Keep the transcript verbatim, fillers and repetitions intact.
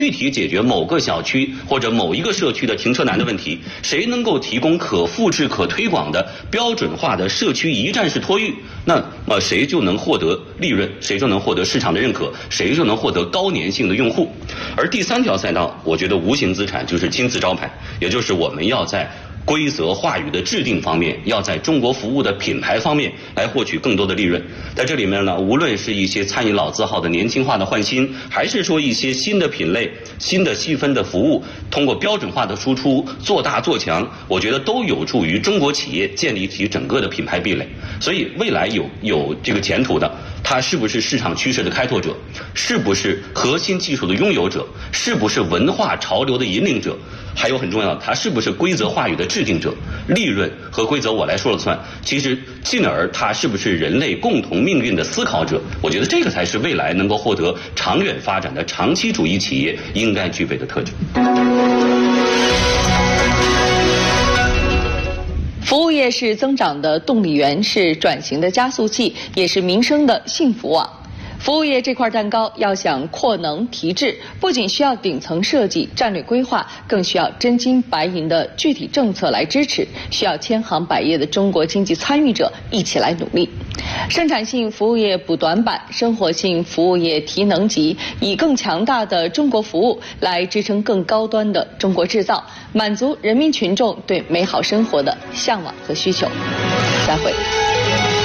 具体解决某个小区或者某一个社区的停车难的问题，谁能够提供可复制、可推广的标准化的社区一站式托育，那么谁就能获得利润，谁就能获得市场的认可，谁就能获得高粘性的用户。而第三条赛道，我觉得无形资产就是金字招牌，也就是我们要在规则话语的制定方面，要在中国服务的品牌方面来获取更多的利润。在这里面呢，无论是一些餐饮老字号的年轻化的换新，还是说一些新的品类、新的细分的服务，通过标准化的输出做大做强，我觉得都有助于中国企业建立起整个的品牌壁垒。所以未来有有这个前途的，它是不是市场趋势的开拓者，是不是核心技术的拥有者，是不是文化潮流的引领者，还有很重要的，它是不是规则话语的制定者，利润和规则我来说了算。其实进而它是不是人类共同命运的思考者，我觉得这个才是未来能够获得长远发展的长期主义企业应该具备的特质。 服务业是增长的动力源，是转型的加速器，也是民生的幸福网。服务业这块蛋糕要想扩能提质，不仅需要顶层设计、战略规划，更需要真金白银的具体政策来支持，需要千行百业的中国经济参与者一起来努力。生产性服务业补短板，生活性服务业提能级，以更强大的中国服务来支撑更高端的中国制造，满足人民群众对美好生活的向往和需求。再会。